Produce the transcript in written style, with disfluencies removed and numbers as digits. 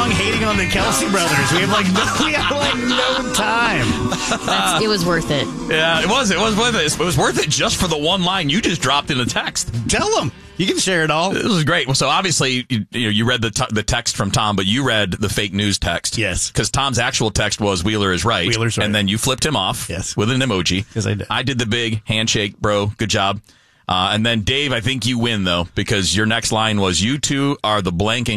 long hating on the Kelsey brothers. We have no time. It was worth it. Yeah, it was. It was worth it. It was worth it just for the one line you just dropped in the text. Tell them. You can share it all. This was great. Well, so obviously, you read the text from Tom, but you read the fake news text. Yes. Because Tom's actual text was Wheeler is right. Wheeler's right. And then you flipped him off. Yes. With an emoji. Yes, I did. I did the big handshake, bro. Good job. And then, Dave, I think you win, though, because your next line was, you two are the blanking